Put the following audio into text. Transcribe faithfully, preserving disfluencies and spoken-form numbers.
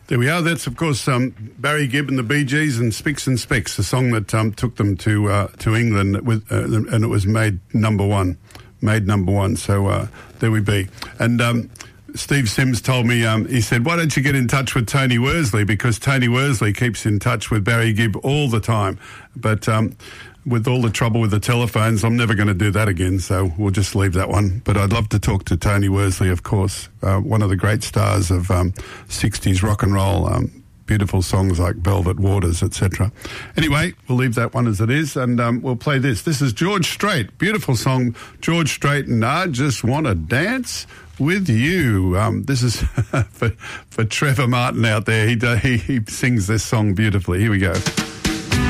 There we are. That's, of course, um, Barry Gibb and the Bee Gees and Spicks and Specks, a song that um, took them to uh, to England, with, uh, and it was made number one. Made number one. So uh, there we be. And um, Steve Sims told me, um, he said, why don't you get in touch with Tony Worsley? Because Tony Worsley keeps in touch with Barry Gibb all the time. But um, with all the trouble with the telephones, I'm never going to do that again, so we'll just leave that one. But I'd love to talk to Tony Worsley, of course, uh, one of the great stars of um, sixties rock and roll, um, beautiful songs like Velvet Waters, et cetera. Anyway, we'll leave that one as it is, and um, we'll play this. This is George Strait, beautiful song, George Strait, and I Just Want to Dance with You. Um, this is for, for Trevor Martin out there. He, he, he sings this song beautifully. Here we go.